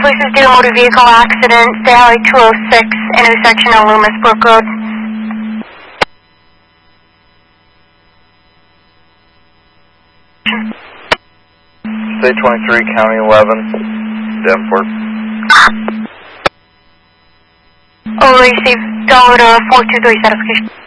Police is due to motor vehicle accident, State Highway 206, intersection of Loomis Brook Road. State 23, County 11, Danforth. Oh, received dollar 423 certification.